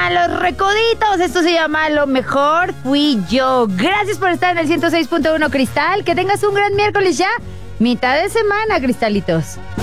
llama Los Recoditos. Esto se llama Lo Mejor Fui Yo. Gracias por estar en el 106.1 Cristal. Que tengas un gran miércoles ya. Mitad de semana, cristalitos.